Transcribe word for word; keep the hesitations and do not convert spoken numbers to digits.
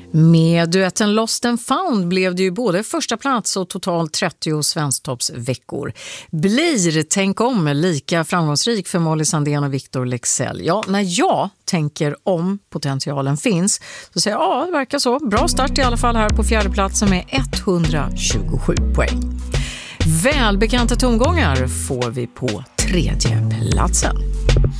Med duetten Lost and Found blev det ju både första plats och totalt trettio svensktoppsveckor. Blir Tänk om lika framgångsrik för Molly Sandén och Victor Leksell? Ja, när jag tänker om potentialen finns så säger jag ja, det verkar så. Bra start i alla fall här på fjärde platsen med etthundratjugosju poäng. Välbekanta tongångar får vi på tredje platsen.